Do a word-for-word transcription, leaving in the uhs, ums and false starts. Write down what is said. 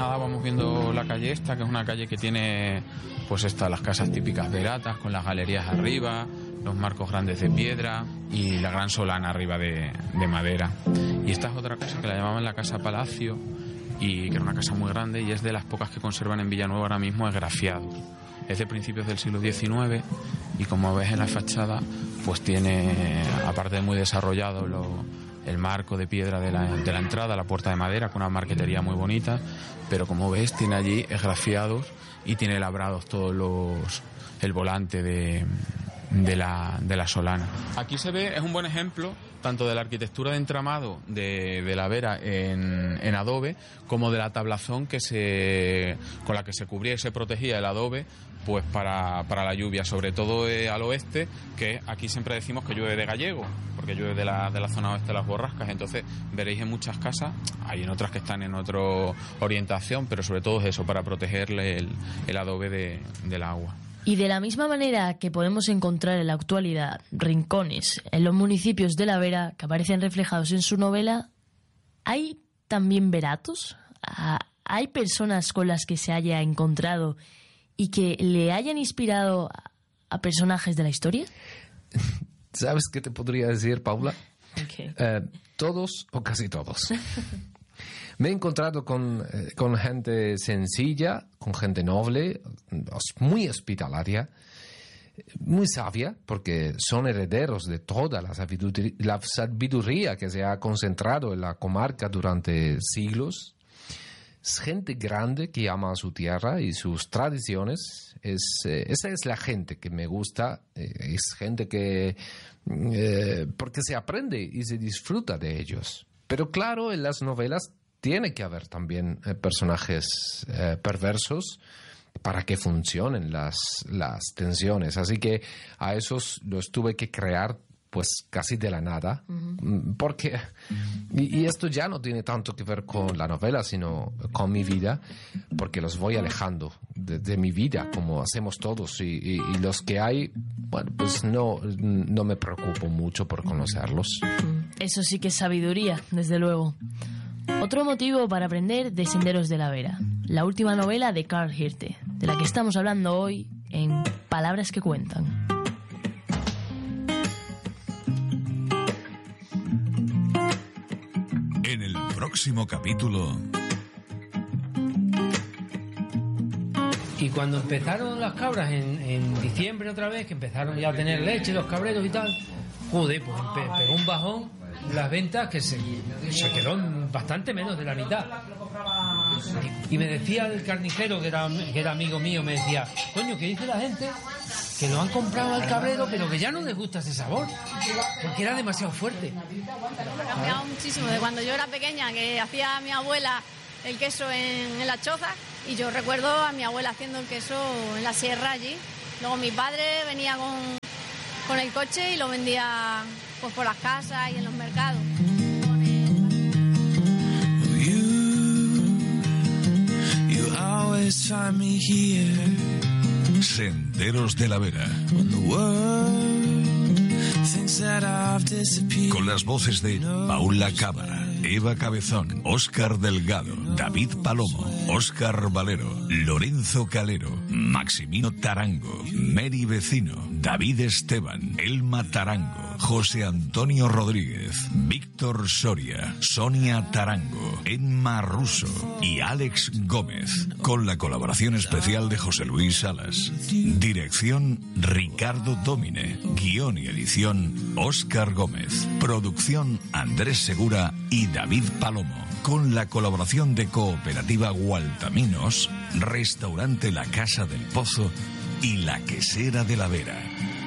nada vamos viendo la calle esta, que es una calle que tiene pues estas las casas típicas veratas con las galerías arriba, los marcos grandes de piedra y la gran solana arriba de, de madera. Y esta es otra casa que la llamaban la Casa Palacio, y que era una casa muy grande y es de las pocas que conservan en Villanueva ahora mismo esgrafiados. Es de principios del siglo diecinueve y como ves en la fachada pues tiene, aparte de muy desarrollado, lo, el marco de piedra de la, de la entrada, la puerta de madera con una marquetería muy bonita, pero como ves tiene allí esgrafiados y tiene labrados todos los, el volante de, de, la, de la solana. Aquí se ve, es un buen ejemplo tanto de la arquitectura de entramado de, de la Vera en, en adobe, como de la tablazón que se, con la que se cubría y se protegía el adobe pues para, para la lluvia, sobre todo eh, al oeste, que aquí siempre decimos que llueve de gallego, porque llueve de la, de la zona oeste de las borrascas. Entonces veréis en muchas casas, hay en otras que están en otra orientación, pero sobre todo es eso, para protegerle el, el adobe de, del agua. Y de la misma manera que podemos encontrar en la actualidad rincones en los municipios de la Vera que aparecen reflejados en su novela, ¿hay también veratos? ¿Hay personas con las que se haya encontrado y que le hayan inspirado a personajes de la historia? ¿Sabes qué te podría decir, Paula? Okay. Eh, todos o casi todos. Me he encontrado con, eh, con gente sencilla, con gente noble, muy hospitalaria, muy sabia, porque son herederos de toda la sabiduría, la sabiduría que se ha concentrado en la comarca durante siglos. Es gente grande que ama a su tierra y sus tradiciones. Es, eh, esa es la gente que me gusta. Eh, es gente que... Eh, porque se aprende y se disfruta de ellos. Pero claro, en las novelas tiene que haber también eh, personajes eh, perversos para que funcionen las, las tensiones. Así que a esos los tuve que crear pues casi de la nada, uh-huh. porque y, y esto ya no tiene tanto que ver con la novela, sino con mi vida, porque los voy alejando de, de mi vida, como hacemos todos, y, y, y los que hay, bueno, pues no, no me preocupo mucho por conocerlos. Eso sí que es sabiduría, desde luego. Otro motivo para aprender de Senderos de la Vera, la última novela de Carl Hirte, de la que estamos hablando hoy en Palabras que Cuentan. En el próximo capítulo... Y cuando empezaron las cabras en, en diciembre otra vez, que empezaron ya a tener leche los cabreros y tal, joder, pues empe- pegó un bajón las ventas que se, se quedó bastante menos de la mitad. Y, y me decía el carnicero, que era, que era amigo mío, me decía, coño, que dice la gente que lo han comprado al cabrero, pero que ya no les gusta ese sabor, porque era demasiado fuerte. Ha cambiado muchísimo de cuando yo era pequeña, que hacía mi abuela el queso en, en la choza, y yo recuerdo a mi abuela haciendo el queso en la sierra allí. Luego mi padre venía con, con el coche y lo vendía pues por las casas y en los mercados. Senderos de la Vera. Con las voces de Paula Cámara, Eva Cabezón, Óscar Delgado, David Palomo, Óscar Valero, Lorenzo Calero, Maximino Tarango, Mary Vecino, David Esteban, Elma Tarango, José Antonio Rodríguez, Víctor Soria, Sonia Tarango, Emma Russo y Alex Gómez, con la colaboración especial de José Luis Salas. Dirección Ricardo Dómine, guión y edición Óscar Gómez, producción Andrés Segura y David Palomo, con la colaboración de Cooperativa Gualtaminos, Restaurante La Casa del Pozo y La Quesera de la Vera.